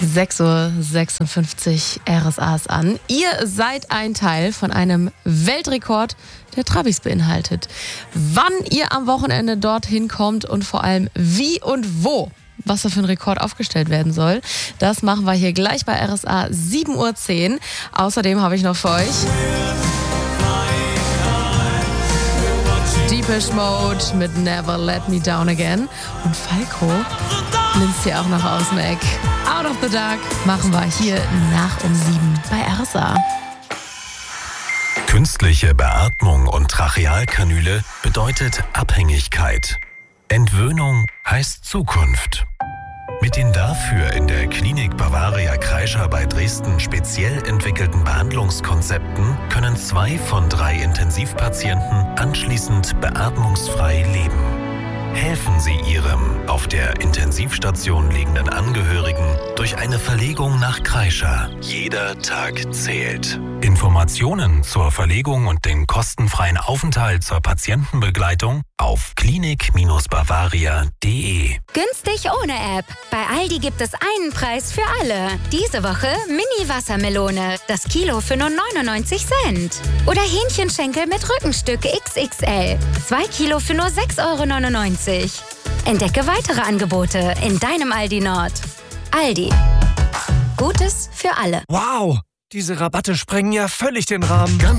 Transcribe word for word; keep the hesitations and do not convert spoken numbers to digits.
sechs Uhr sechsundfünfzig, R S A ist an. Ihr seid ein Teil von einem Weltrekord, der Trabis beinhaltet. Wann ihr am Wochenende dorthin kommt und vor allem wie und wo, was da für ein Rekord aufgestellt werden soll, das machen wir hier gleich bei R S A sieben Uhr zehn. Außerdem habe ich noch für euch Depeche Mode mit Never Let Me Down Again. Und Falco blinzt hier auch noch aus dem Eck. Out of the Dark machen wir hier nach um sieben bei R S A. Künstliche Beatmung und Trachealkanüle bedeutet Abhängigkeit. Entwöhnung heißt Zukunft. Mit den dafür in der Klinik Bavaria Kreischer bei Dresden speziell entwickelten Behandlungskonzepten können zwei von drei Intensivpatienten anschließend beatmungsfrei leben. Helfen Sie Ihrem auf der Intensivstation liegenden Angehörigen durch eine Verlegung nach Kreischer. Jeder Tag zählt. Informationen zur Verlegung und den kostenfreien Aufenthalt zur Patientenbegleitung auf klinik Bavaria punkt de. Günstig ohne App. Bei Aldi gibt es einen Preis für alle. Diese Woche Mini-Wassermelone. Das Kilo für nur neunundneunzig Cent. Oder Hähnchenschenkel mit Rückenstück X X L. Zwei Kilo für nur sechs Euro neunundneunzig. Entdecke weitere Angebote in deinem Aldi Nord. Aldi. Gutes für alle. Wow, diese Rabatte sprengen ja völlig den Rahmen. Ganz